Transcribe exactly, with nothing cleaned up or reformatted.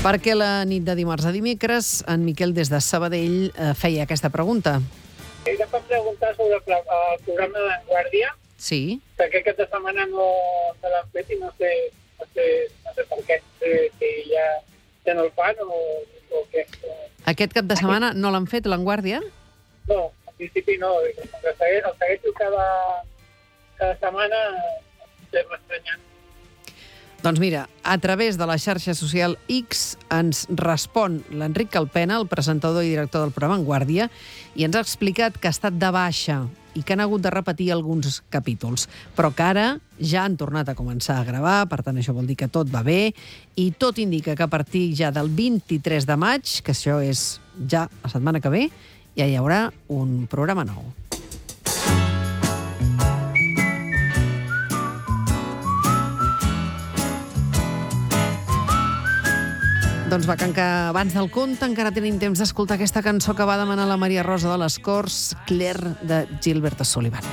Perquè la nit de dimarts a dimecres, en Miquel des de Sabadell eh, feia aquesta pregunta. Ella va preguntar sobre el, el programa de Vanguardia, Sí. perquè aquesta setmana no se l'han fet i no sé, no sé, no sé per què, eh, si ja, ja no el fan o, o què. Aquest cap de setmana no l'han fet, l'Enguàrdia? No, en principi no, com que segueix, el segueixo cada, cada setmana, és m'estranyant. Doncs mira, a través de la xarxa social X ens respon l'Enric Calpena, el presentador i director del programa Vanguardia, i ens ha explicat que ha estat de baixa i que han hagut de repetir alguns capítols, però que ara ja han tornat a començar a gravar, per tant això vol dir que tot va bé, i tot indica que a partir ja del vint-i-tres de maig, que això és ja la setmana que ve, ja hi haurà un programa nou. Doncs va, que abans del conte encara tenim temps d'escoltar aquesta cançó que va demanar la Maria Rosa de les Corts, Claire, de Gilberto Sullivan.